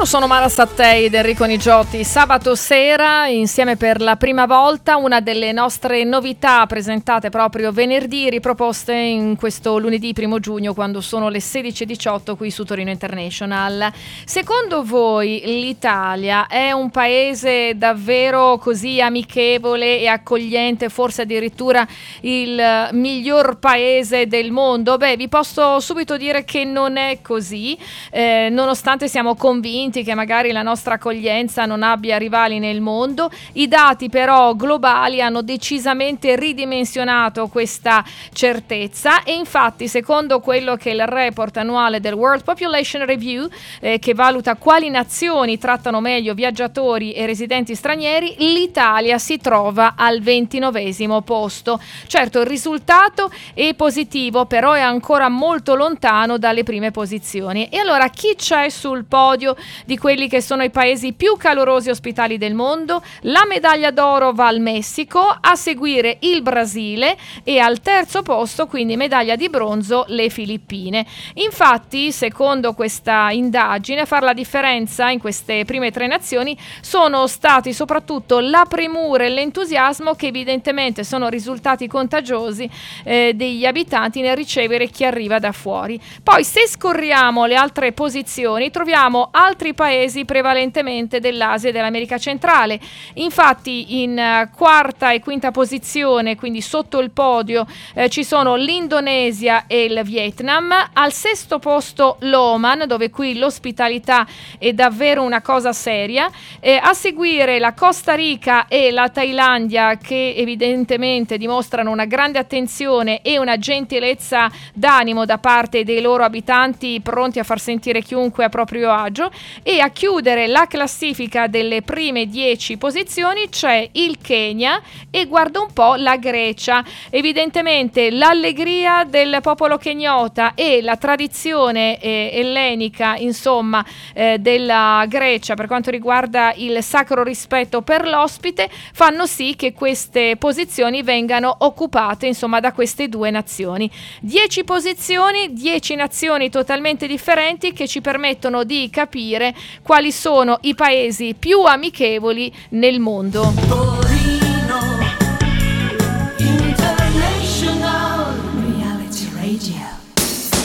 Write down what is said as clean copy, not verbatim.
sono Mara Sattei ed Enrico Nigiotti. Sabato sera, insieme per la prima volta, una delle nostre novità presentate proprio venerdì, riproposte in questo lunedì 1 giugno, quando sono le 16:18 qui su Torino International. Secondo voi l'Italia è un paese davvero così amichevole e accogliente, forse addirittura il miglior paese del mondo? Beh, vi posso subito dire che non è così, nonostante siamo convinti che magari la nostra accoglienza non abbia rivali nel mondo. I dati però globali hanno decisamente ridimensionato questa certezza, e infatti, secondo quello che è il report annuale del World Population Review, che valuta quali nazioni trattano meglio viaggiatori e residenti stranieri, l'Italia si trova al 29° posto. Certo, il risultato è positivo, però è ancora molto lontano dalle prime posizioni. E allora chi c'è sul podio di quelli che sono i paesi più calorosi e ospitali del mondo? La medaglia d'oro va al Messico, a seguire il Brasile e al terzo posto, quindi medaglia di bronzo, le Filippine. Infatti, secondo questa indagine, a far la differenza in queste prime 3 nazioni sono stati soprattutto la premura e l'entusiasmo, che evidentemente sono risultati contagiosi degli abitanti nel ricevere chi arriva da fuori. Poi, se scorriamo le altre posizioni, troviamo altri paesi prevalentemente dell'Asia e dell'America centrale. Infatti in quarta e quinta posizione, quindi sotto il podio, ci sono l'Indonesia e il Vietnam. Al 6° posto l'Oman, dove qui l'ospitalità è davvero una cosa seria. A seguire la Costa Rica e la Thailandia, che evidentemente dimostrano una grande attenzione e una gentilezza d'animo da parte dei loro abitanti, pronti a far sentire chiunque a proprio agio. E a chiudere la classifica delle prime 10 posizioni c'è il Kenya e, guarda un po', la Grecia. Evidentemente l'allegria del popolo kenyota e la tradizione ellenica, insomma, della Grecia per quanto riguarda il sacro rispetto per l'ospite, fanno sì che queste posizioni vengano occupate, insomma, da queste 2 nazioni. 10 posizioni, 10 nazioni totalmente differenti, che ci permettono di capire quali sono i paesi più amichevoli nel mondo.